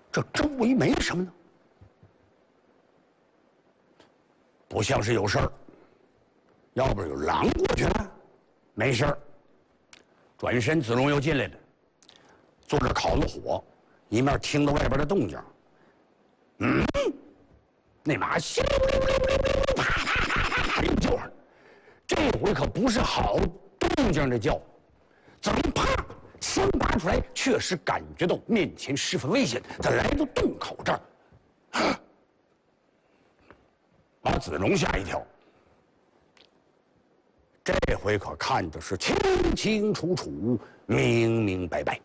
这周围没什么呢，不像是有事儿。要不是有狼过去了，没事儿。转身，子龙又进来了，坐着烤着火，一面听着外边的动静。那马稀溜溜溜溜溜，啪啪啪啪啪又叫上了。这回可不是好动静的叫，怎么啪？枪拔出来，确实感觉到面前十分危险。他来到洞口这儿，把子龙吓一跳。这回可看的是清清楚楚、明明白白。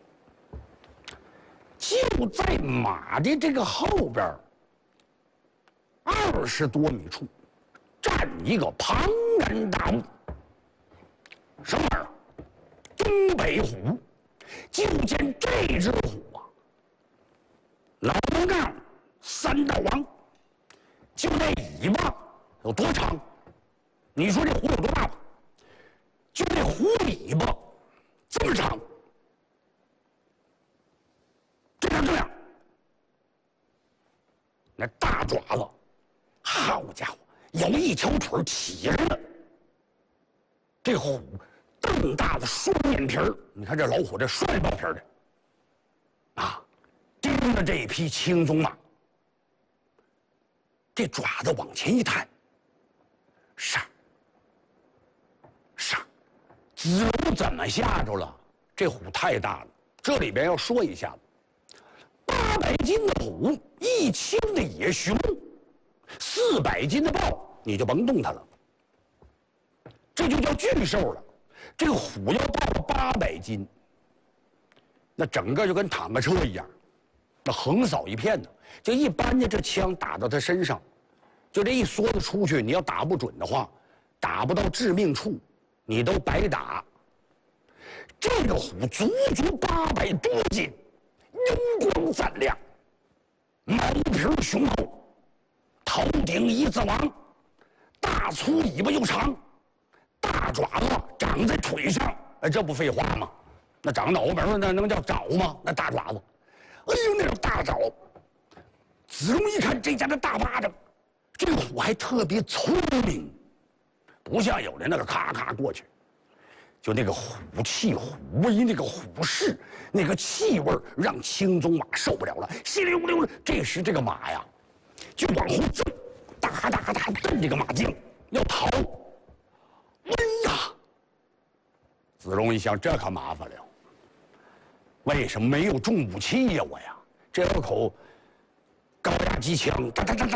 就在马的这个后边20多米处，站一个庞然大物。什么玩意儿？东北虎。就见这只虎啊，老杠3道王，就这尾巴有多长？你说这虎有多大吧？就这虎尾巴这么长，这样，那大爪子，好家伙，有一条腿起来了。这虎瞪大的双眼皮儿，你看这老虎这双眼包皮的，啊，盯着这一匹青鬃马，这爪子往前一探，杀！子龙怎么吓着了？这虎太大了。这里边要说一下子，800斤的虎，1斤的野熊，400斤的豹，你就甭动它了，这就叫巨兽了。这个虎要到了800斤，那整个就跟坦克车一样，那横扫一片呢。就一般的这枪打到它身上，就这一梭子出去，你要打不准的话，打不到致命处，你都白打。这个虎足足800多斤，油光锃亮，毛皮雄厚，头顶一字王，大粗尾巴又长，大爪子长在腿上，这不废话吗？那长脑门上那能叫爪吗？那大爪子，哎呦，那种大爪！子龙一看这家的大巴掌，这个虎还特别聪明，不像有的那个咔咔过去，就那个虎气虎威，那个虎势，那个气味让青鬃马受不了了，稀溜溜的。这时这个马呀，就往后蹬，哒哒哒蹬这个马颈要逃。哎呀！子龙一想，这可麻烦了。为什么没有重武器呀？我呀，这有口高压机枪，哒哒哒哒